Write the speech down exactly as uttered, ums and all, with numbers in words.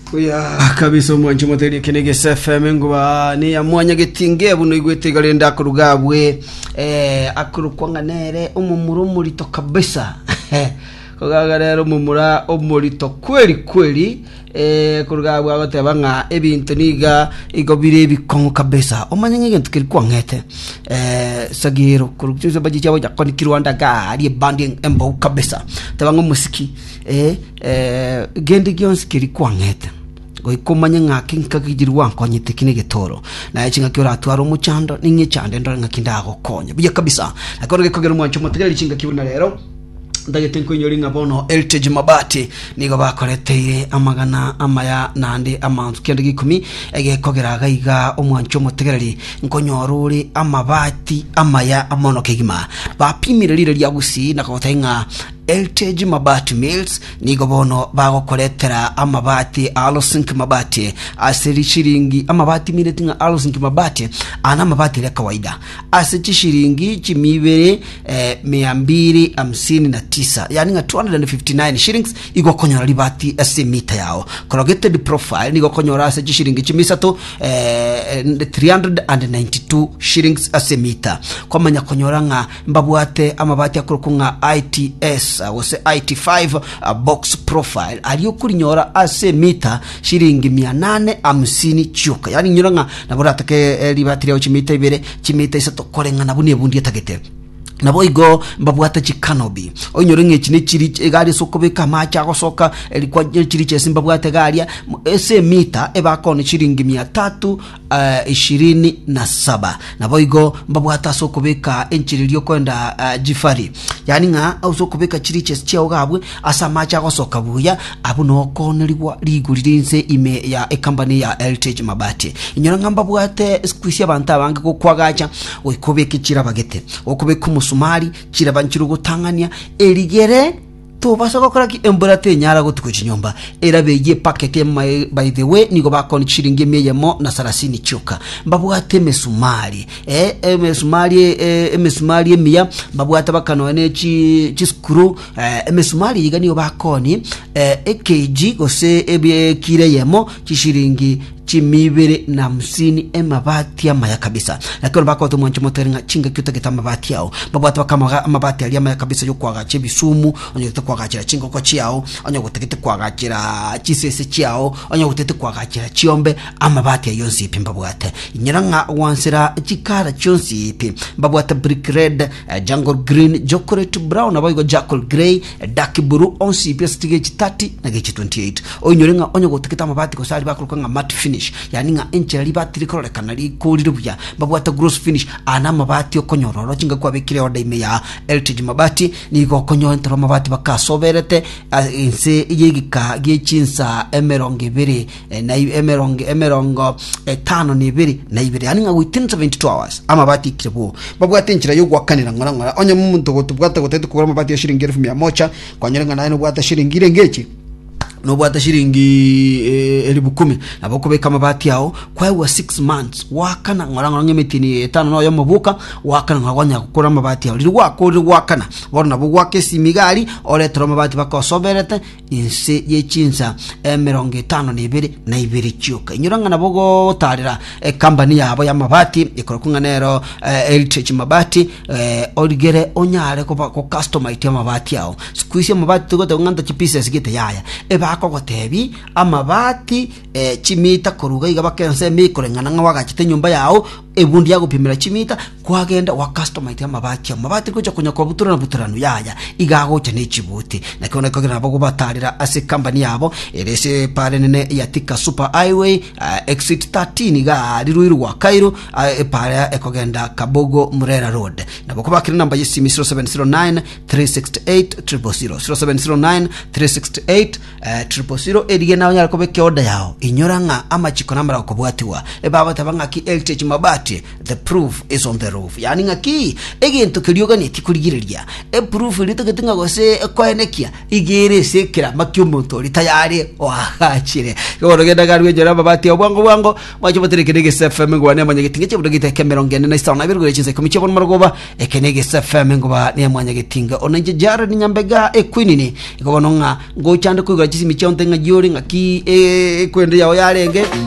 Oya kabisa umwancho moteri kenege S F M nguba ni amwanya getinge buno igwetegale ndakurugabwe eh akurukwa nere umumuru murito kabisa kogaga rero umumura umurito kweli kweli eh kurugabwe abateba nka ebintu niga igobire bikongo kabisa umanye ngenge tukirikwa nkete eh sagiro kurukizo baji cyabo yakoni kirwanda ga ari bandi embo kabisa tabanga musiki eh eh gende gyonse kirikwa nkete goikomanya ngaki nkakigirwa nkonyite kine getoro naye kinga kyo ratwara umucando ninye cyande ndo ngakindago konya biye kabisa akoroge kogera umwancho motegera kinga kibuna rero ndagete nkunyori ngabono Heritage Mabati nigo bakoreteye amagana amaya nande amanzu kende gikumi ege kogera gaiga umwancho motegereri nkonyoruri amabati amaya amono kegima bapimire lire lya gusi nakotenga Heritage Mabati Mills nigo bono bagokoretera amabati Alosink Mabati aseri shiringi amabati miretinga Alosink Mabati ana mabati ya kawaida aseti shiringi chimibere eh, mia mbili hamsini na tisa yani nga two hundred fifty-nine shillings igo konyora libati ase mita yao corrugated profile nigo konyora aseti shiringi chimisato eh, three hundred ninety-two shillings ase mita komanya konyora nga mbabwate amabati akurukunga I T S wose I T five uh, box profile aliyo kurinyora ase mita shiringi mia nane hamsini chuka yani nyoranga naburatake eh, libati lyo chimita ibere chimita isato korenga nabuni ebundi etagete nabo igo mbabwata chikanobi onyorenge chine chiri egari sokobeka macha gosoka elikwa chiri chese mbabwata garia ese mita ebakone chiringi mia tatu ishirini na saba nabo igo mbabwata sokobeka enchirilyo kwenda uh, jifari yani nga au sokobeka chiri chese chao gabwe asa macha gosoka buya abuno konelwa liguririnse ime ya e company ya Heritage Mabati inyoranga mbabwate squeeze abantu abange kokwagacha oikobeka chirabagete okobeka sumari kirabanchiro gutangania erigere to basa gukora ki emburate nyara gutuko chinyomba erabeye pakeke by the way nigo bakoni chiringi meyemo na sarasini chuka mbabwate mesumari eh emesumari eh emesumari emiya mbabwate bakanone chi chiskuru eh emesumari yiga niyo bakoni eh kg gose ebe kireyemo chishiringi chimibere na msini emabati amaya kabisa lakini bako to mwancho moteringa chinga kyutegeta amabati yao babwata bakama amabati ali amaya kabisa yo kwagache bisumu onyo kwagachira chingo ko chiao onyo gutegete kwagachira chisese chiao onyo gutete kwagachira chiombe amabati ayo zipi mbabwata inyiranga wansira chikara chonsi ipi babwata brick red uh, jungle green chocolate brown abayigo jackal grey uh, dark blue onsi ipi stige thirty na gechi twenty-eight onyorenga onyo gutegeta amabati ko sali bakurukanga matte finish yani nga enche libati likore kanali kulire buya babwata gross finish ana mabati okonyororo kinga kwa bikire order ime ya Heritage Mabati niko konyontero mabati bakasoberete uh, inse yigika gichinsa emerongo ibiri eh, na emerongo emerongo eh, tano ni ibiri na ibiri yani nga within seventy-two hours amabati kirebo babwata enchira yo gwakanira ngora ngora onye mumuntu gotubwata gotete kugura mabati ya shiringi elfu mia moja kwa nyorenga nayo bwata shiringi rengechi no bwata shiringi eh, elibu kumi nabokobeka amabati yao kwa wa six months wakana ngoranga ngemetini etano no yomubuka wakana ngwanya gukora amabati yao lirwa ko wakana bona bugwake simigari oletro amabati bakosoberete inse yechinza emerongo tano n'ibiri na ibiri cyuka inyuranga nabogo tarira e company yabo y'amabati ikorokunga nero eh, Heritage Mabati eh, origere onyare ko ko customize amabati yao squeeze amabati tugote nganda chipieces gite yaya eba ako gotebi amabati eh, chimita koruga igabakense mikorengana nga wagachite nyumba yao ebundi yago pimira chimita kwagenda wa customize amabati amabati ko cyakunya ko butura na buturano yaya igago cyane chibuti nakone ko gina bago batarira ase company yabo erese parenene yatika super highway uh, exit thirteen ga riruiru wa Cairo uh, pare ekogenda Kabogo Murera road nabako bakira namba yisimi zero seven zero nine three six eight zero zero zero zero seven zero nine three six eight zero zero erige nawo nyara ko beke order yao inyoranga amachiko namara ko bwatiwa e baba tabanga ki Heritage Mabati but the proof is on the roof. Yani ngaki egintu kirioga niti kurigiriria e proof rito getinga gose kwaenekia igere sekira makyumuntu ritayari wahachire yoro genda garwe jera babati obwango bwango mwacho batere Kenege F M ngwa ne mwanya gitinga cyo budagita kemeronge ne isana nabirgo chize kumiche bon marogoba e Kenege F M ngwa ne mwanya gitinga onanje jara ni nyambega e kwinini ikobononga ngo chande kwigura chisi miche ontenga jori ngaki e kwende yawo yarenge